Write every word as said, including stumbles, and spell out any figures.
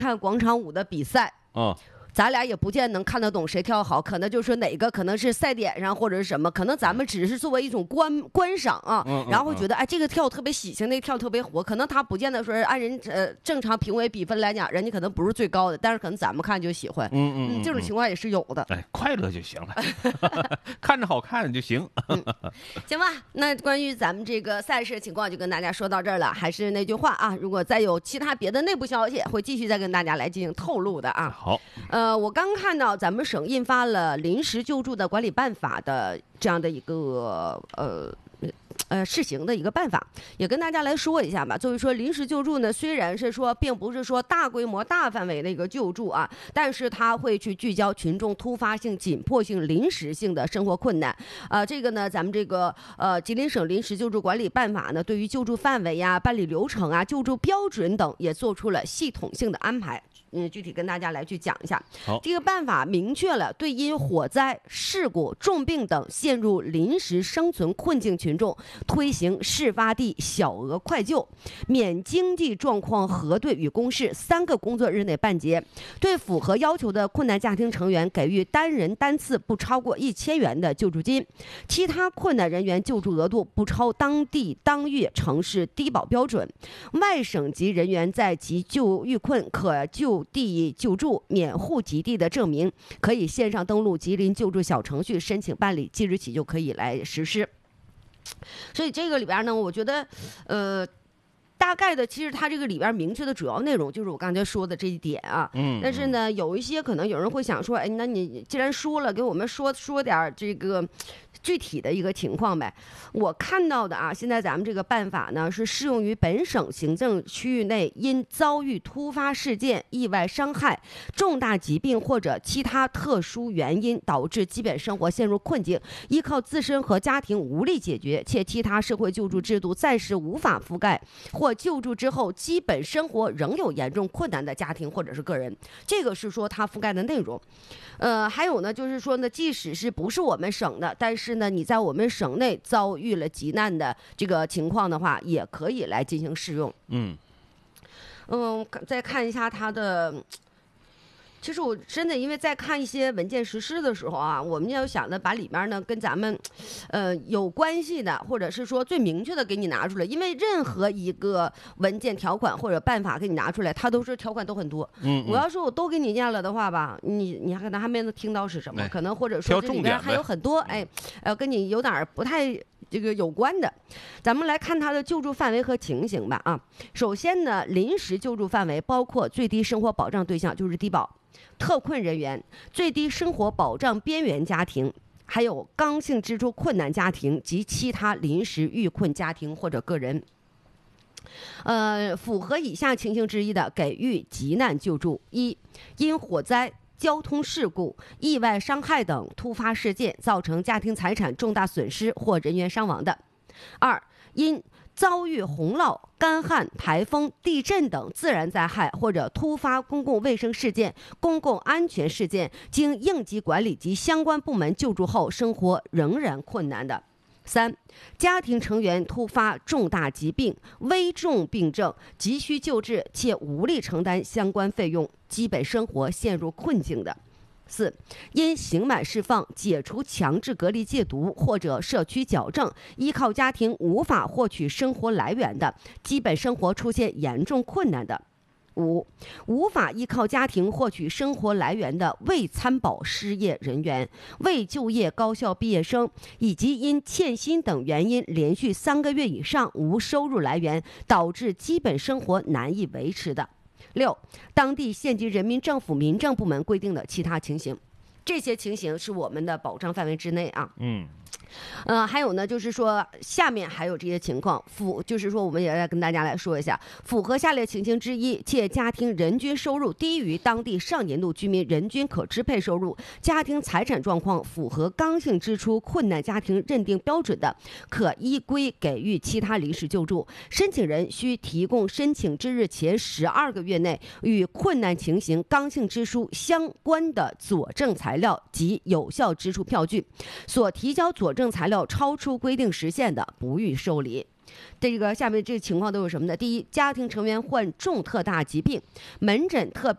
看广场舞的比赛， 嗯。 咱俩也不见能看得懂谁跳好，可能就是说哪个可能是赛点上或者是什么，可能咱们只是作为一种观观赏啊， 嗯嗯、 然后会觉得哎这个跳特别喜庆，那个跳特别火，可能他不见得说按人呃正常评委比分来讲，人家可能不是最高的，但是可能咱们看就喜欢， 嗯嗯, 嗯， 这种情况也是有的。 哎，快乐就行了，看着好看就行。 嗯、行吧，那关于咱们这个赛事情况就跟大家说到这儿了，还是那句话啊，如果再有其他别的内部消息，会继续再跟大家来进行透露的啊。 好， 呃，我刚看到咱们省印发了临时救助的管理办法的这样的一个呃呃试行的一个办法，也跟大家来说一下吧。就是说临时救助呢，虽然是说并不是说大规模大范围的一个救助啊，但是它会去聚焦群众突发性紧迫性临时性的生活困难啊、呃、这个呢咱们这个呃吉林省临时救助管理办法呢，对于救助范围呀、办理流程啊、救助标准等也做出了系统性的安排。嗯，具体跟大家来去讲一下。 好， 这个办法明确了对因火灾、事故、重病等陷入临时生存困境群众推行事发地小额快救、免经济状况核对与公示三个工作日内办结，对符合要求的困难家庭成员给予单人单次不超过一千元的救助金，其他困难人员救助额度不超当地当月城市低保标准，外省籍人员在急救遇困可就地救助免户籍地的证明，可以线上登录吉林救助小程序申请办理，即日起就可以来实施。所以这个里边呢，我觉得，呃。大概的，其实它这个里边明确的主要内容就是我刚才说的这一点啊。 嗯。 但是呢，有一些可能有人会想说，哎，那你既然说了，给我们说说点这个具体的一个情况呗。我看到的啊，现在咱们这个办法呢是适用于本省行政区域内因遭遇突发事件、意外伤害、重大疾病或者其他特殊原因导致基本生活陷入困境，依靠自身和家庭无力解决，且其他社会救助制度暂时无法覆盖或救助之后基本生活仍有严重困难的家庭或者是个人，这个是说它覆盖的内容。呃，还有呢，就是说呢，即使是不是我们省的，但是呢，你在我们省内遭遇了急难的这个情况的话，也可以来进行适用。 嗯嗯，再看一下它的。其实我真的因为在看一些文件实施的时候啊，我们要想的把里面呢跟咱们，呃有关系的，或者是说最明确的给你拿出来。因为任何一个文件条款或者办法给你拿出来，它都是条款都很多。 嗯, 嗯， 我要说我都给你念了的话吧，你你可能还没能听到是什么，哎、可能或者说这里边还有很多哎，呃跟你有点不太这个有关的。咱们来看它的救助范围和情形吧啊。首先呢，临时救助范围包括最低生活保障对象，就是低保。特困人员、最低生活保障边缘家庭，还有刚性支出困难家庭及其他临时遇困家庭或者个人。呃，符合以下情形之一的，给予急难救助：一、因火灾、交通事故、意外伤害等突发事件造成家庭财产重大损失或人员伤亡的；二、因遭遇洪涝、干旱、台风、地震等自然灾害或者突发公共卫生事件、公共安全事件，经应急管理及相关部门救助后，生活仍然困难的；三、家庭成员突发重大疾病、危重病症，急需救治且无力承担相关费用，基本生活陷入困境的；四、因刑满释放、解除强制隔离戒毒或者社区矫正，依靠家庭无法获取生活来源的，基本生活出现严重困难的；五、无法依靠家庭获取生活来源的未参保失业人员、未就业高校毕业生，以及因欠薪等原因连续三个月以上无收入来源，导致基本生活难以维持的。六、当地县级人民政府民政部门规定的其他情形，这些情形是我们的保障范围之内啊。 嗯。 呃，还有呢，就是说下面还有这些情况，符就是说我们也来跟大家来说一下，符合下列情形之一，且家庭人均收入低于当地上年度居民人均可支配收入，家庭财产状况符合刚性支出困难家庭认定标准的，可依规给予其他临时救助。申请人需提供申请之日前十二个月内与困难情形刚性支出相关的佐证材料及有效支出票据，所提交佐证材料超出规定时限的，不予受理。这个下面这个情况都有什么呢？第一，家庭成员患重特大疾病，门诊特